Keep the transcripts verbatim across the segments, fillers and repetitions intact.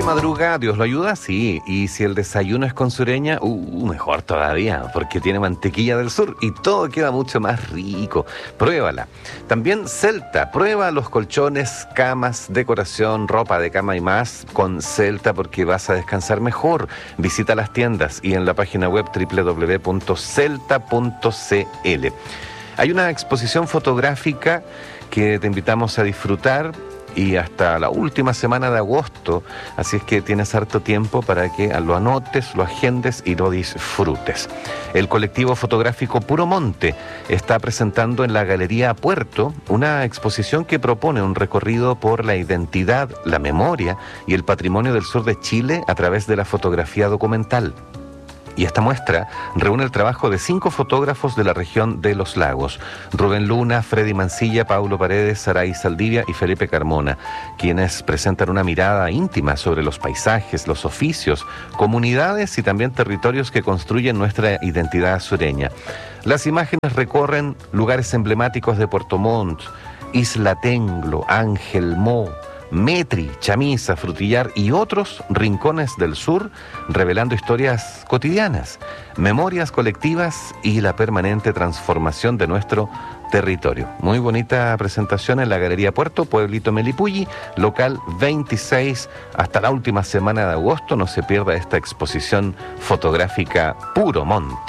madruga, Dios lo ayuda, sí. Y si el desayuno es con sureña, uh, mejor todavía, porque tiene mantequilla del sur y todo queda mucho más rico. Pruébala. También Celta, prueba los colchones, camas, decoración, ropa de cama y más con Celta porque vas a descansar mejor. Visita las tiendas y en la página web doble u doble u doble u punto celta punto c l. Hay una exposición fotográfica que te invitamos a disfrutar y hasta la última semana de agosto, así es que tienes harto tiempo para que lo anotes, lo agendes y lo disfrutes. El colectivo fotográfico Puro Monte está presentando en la Galería Puerto una exposición que propone un recorrido por la identidad, la memoria y el patrimonio del sur de Chile a través de la fotografía documental. Y esta muestra reúne el trabajo de cinco fotógrafos de la región de Los Lagos: Rubén Luna, Freddy Mancilla, Paulo Paredes, Saray Saldivia y Felipe Carmona, quienes presentan una mirada íntima sobre los paisajes, los oficios, comunidades y también territorios que construyen nuestra identidad sureña. Las imágenes recorren lugares emblemáticos de Puerto Montt, Isla Tenglo, Ángel Mo, Metri, Chamisa, Frutillar y otros rincones del sur, revelando historias cotidianas, memorias colectivas y la permanente transformación de nuestro territorio. Muy bonita presentación en la Galería Puerto, Pueblito Melipulli, local veintiséis, hasta la última semana de agosto. No se pierda esta exposición fotográfica Puro Monte.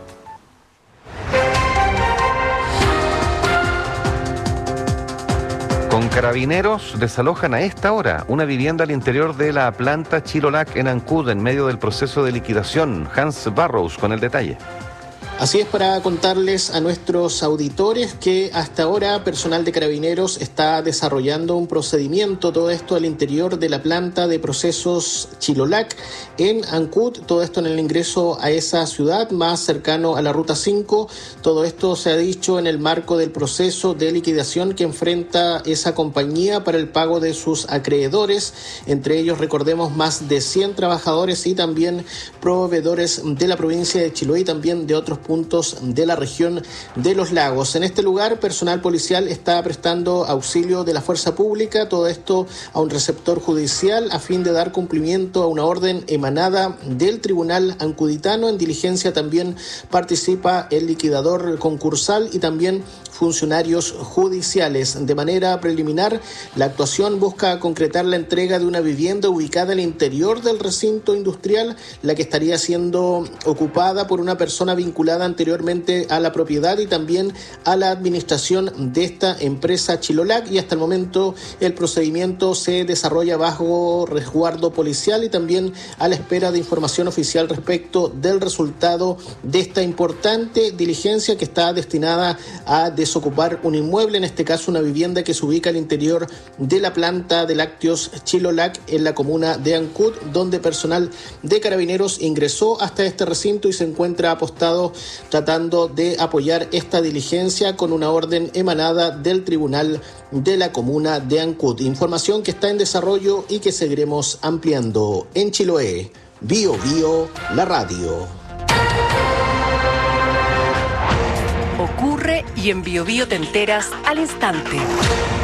Con Carabineros desalojan a esta hora una vivienda al interior de la planta Chilolac en Ancud en medio del proceso de liquidación. Hans Barrows con el detalle. Así es, para contarles a nuestros auditores que hasta ahora personal de Carabineros está desarrollando un procedimiento, todo esto al interior de la planta de procesos Chilolac en Ancud, todo esto en el ingreso a esa ciudad más cercano a la Ruta cinco. Todo esto se ha dicho en el marco del proceso de liquidación que enfrenta esa compañía para el pago de sus acreedores, entre ellos recordemos más de cien trabajadores y también proveedores de la provincia de Chiloé y también de otros puntos de la región de Los Lagos. En este lugar, personal policial está prestando auxilio de la fuerza pública, todo esto a un receptor judicial a fin de dar cumplimiento a una orden emanada del Tribunal Ancuditano. En diligencia también participa el liquidador concursal y también funcionarios judiciales. De manera preliminar, la actuación busca concretar la entrega de una vivienda ubicada al interior del recinto industrial, la que estaría siendo ocupada por una persona vinculada anteriormente a la propiedad y también a la administración de esta empresa Chilolac, y hasta el momento el procedimiento se desarrolla bajo resguardo policial y también a la espera de información oficial respecto del resultado de esta importante diligencia que está destinada a desocupar un inmueble, en este caso una vivienda que se ubica al interior de la planta de lácteos Chilolac en la comuna de Ancud, donde personal de Carabineros ingresó hasta este recinto y se encuentra apostado tratando de apoyar esta diligencia con una orden emanada del Tribunal de la comuna de Ancud. Información que está en desarrollo y que seguiremos ampliando. En Chiloé, Bio Bio, la radio. Ocurre y en Bio Bio te enteras al instante.